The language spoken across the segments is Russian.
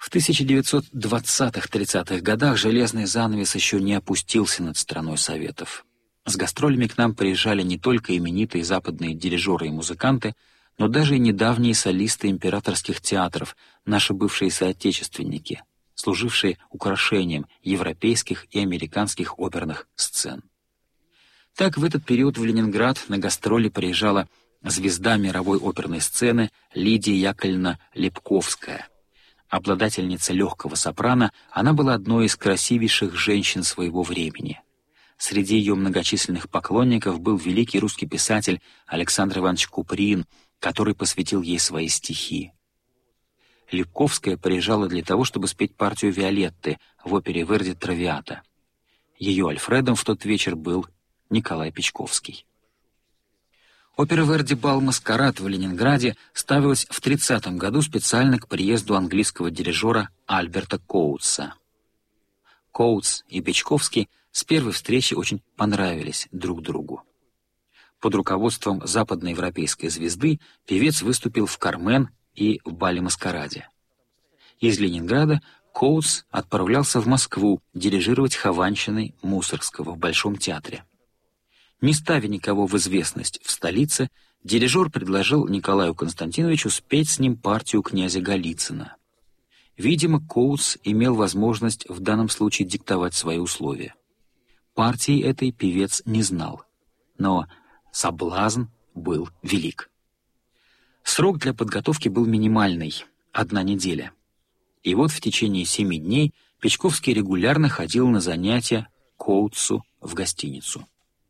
В 1920-30-х годах железный занавес еще не опустился над страной Советов. С гастролями к нам приезжали не только именитые западные дирижеры и музыканты, но даже и недавние солисты императорских театров, наши бывшие соотечественники, служившие украшением европейских и американских оперных сцен. Так в этот период в Ленинград на гастроли приезжала звезда мировой оперной сцены Лидия Яковлевна Лепковская. Обладательница легкого сопрано, она была одной из красивейших женщин своего времени. Среди ее многочисленных поклонников был великий русский писатель Александр Иванович Куприн, который посвятил ей свои стихи. Лепковская приезжала для того, чтобы спеть партию Виолетты в опере Верди «Травиата». Ее Альфредом в тот вечер был Николай Печковский. Опера Верди «Бал Маскарад» в Ленинграде ставилась в 1930 году специально к приезду английского дирижера Альберта Коутса. Коутс и Печковский с первой встречи очень понравились друг другу. Под руководством западноевропейской звезды певец выступил в «Кармен» и в «Бале Маскараде». Из Ленинграда Коутс отправлялся в Москву дирижировать Хованщиной Мусоргского в Большом театре. Не ставя никого в известность в столице, дирижер предложил Николаю Константиновичу спеть с ним партию князя Голицына. Видимо, Коутс имел возможность в данном случае диктовать свои условия. Партии этой певец не знал, но соблазн был велик. Срок для подготовки был минимальный — 1 неделя. И вот в течение 7 дней Печковский регулярно ходил на занятия к Коутсу в гостиницу.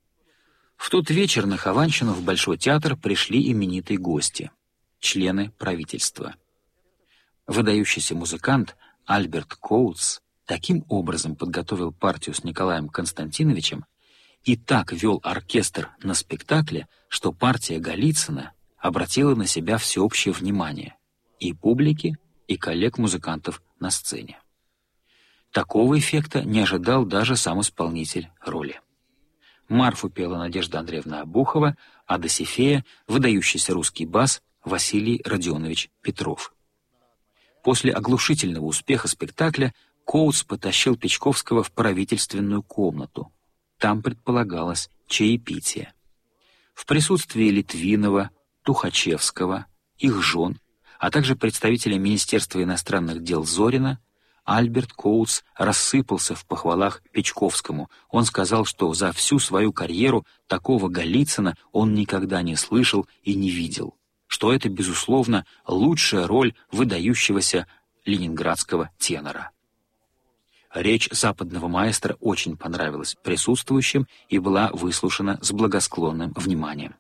В тот вечер на Хованщину в Большой театр пришли именитые гости — члены правительства. Выдающийся музыкант Альберт Коутс таким образом подготовил партию с Николаем Константиновичем и так вел оркестр на спектакле, что партия Голицына обратила на себя всеобщее внимание и публики, и коллег-музыкантов на сцене. Такого эффекта не ожидал даже сам исполнитель роли. Марфу пела Надежда Андреевна Обухова, а Досифея — выдающийся русский бас Василий Родионович Петров. После оглушительного успеха спектакля Коутс потащил Печковского в правительственную комнату. Там предполагалось чаепитие. В присутствии Литвинова, Тухачевского, их жен, а также представителя Министерства иностранных дел Зорина, Альберт Коутс рассыпался в похвалах Печковскому. Он сказал, что за всю свою карьеру такого Голицына он никогда не слышал и не видел, что это, безусловно, лучшая роль выдающегося ленинградского тенора. Речь западного маэстро очень понравилась присутствующим и была выслушана с благосклонным вниманием.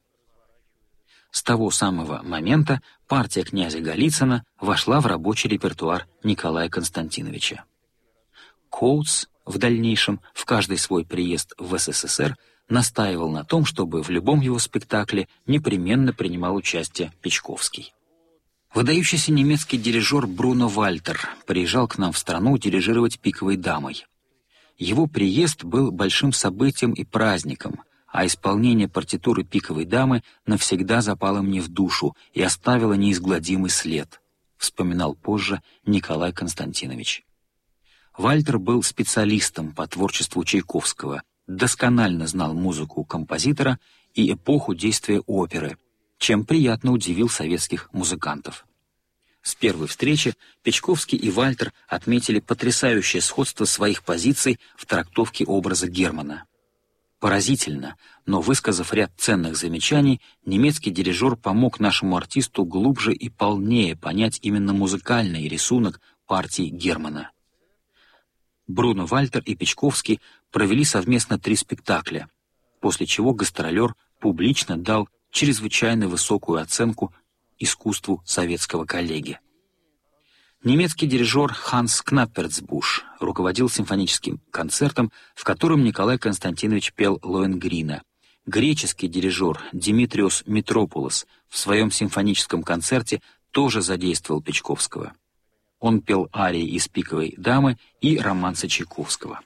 С того самого момента партия князя Голицына вошла в рабочий репертуар Николая Константиновича. Коутс в дальнейшем в каждый свой приезд в СССР настаивал на том, чтобы в любом его спектакле непременно принимал участие Печковский. Выдающийся немецкий дирижер Бруно Вальтер приезжал к нам в страну дирижировать «Пиковой дамой». Его приезд был большим событием и праздником, а исполнение партитуры «Пиковой дамы» навсегда запало мне в душу и оставило неизгладимый след, вспоминал позже Николай Константинович. Вальтер был специалистом по творчеству Чайковского, досконально знал музыку композитора и эпоху действия оперы, чем приятно удивил советских музыкантов. С первой встречи Печковский и Вальтер отметили потрясающее сходство своих позиций в трактовке образа Германа. Поразительно, но, высказав ряд ценных замечаний, немецкий дирижер помог нашему артисту глубже и полнее понять именно музыкальный рисунок партии Германа. Бруно Вальтер и Печковский провели совместно 3 спектакля, после чего гастролер публично дал чрезвычайно высокую оценку искусству советского коллеги. Немецкий дирижер Ханс Кнапперцбуш руководил симфоническим концертом, в котором Николай Константинович пел Лоэнгрина. Греческий дирижер Димитриос Митропулос в своем симфоническом концерте тоже задействовал Печковского. Он пел арии из «Пиковой дамы» и романсы Чайковского.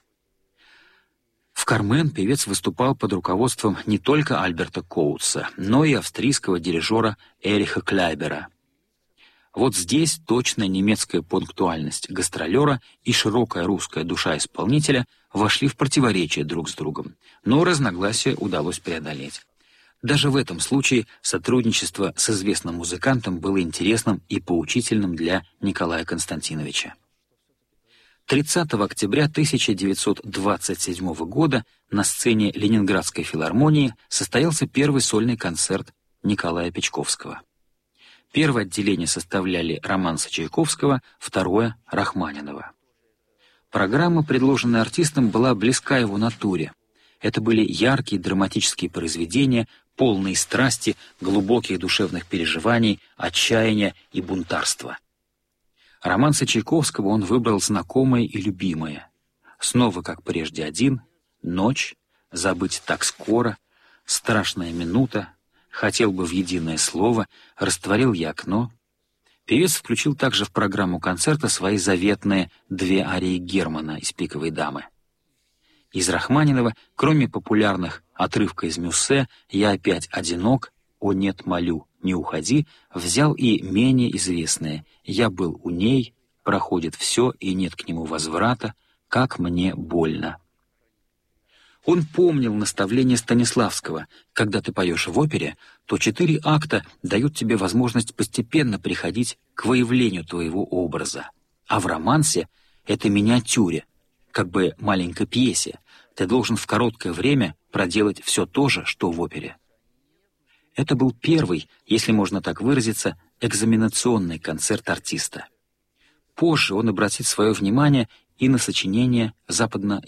В «Кармен» певец выступал под руководством не только Альберта Коутса, но и австрийского дирижера Эриха Кляйбера. Вот здесь точная немецкая пунктуальность гастролера и широкая русская душа исполнителя вошли в противоречие друг с другом, но разногласия удалось преодолеть. Даже в этом случае сотрудничество с известным музыкантом было интересным и поучительным для Николая Константиновича. 30 октября 1927 года на сцене Ленинградской филармонии состоялся первый сольный концерт Николая Печковского. Первое отделение составляли романсы Чайковского, второе — Рахманинова. Программа, предложенная артистом, была близка его натуре. Это были яркие драматические произведения, полные страсти, глубоких душевных переживаний, отчаяния и бунтарства. Романсы Чайковского он выбрал знакомые и любимые. «Снова, как прежде, один», «Ночь», «Забыть так скоро», «Страшная минута», «Хотел бы в единое слово», «Растворил я окно». Певец включил также в программу концерта свои заветные две арии Германа из «Пиковой дамы». Из Рахманинова, кроме популярных «Отрывка из Мюссе», «Я опять одинок», «О нет, молю, не уходи», взял и менее известные «Я был у ней», «Проходит все и нет к нему возврата», «Как мне больно». Он помнил наставление Станиславского: когда ты поешь в опере, то 4 акта дают тебе возможность постепенно приходить к выявлению твоего образа. А в романсе, этой миниатюре, как бы маленькой пьесе, ты должен в короткое время проделать все то же, что в опере. Это был первый, если можно так выразиться, экзаменационный концерт артиста. Позже он обратит свое внимание и на сочинение западно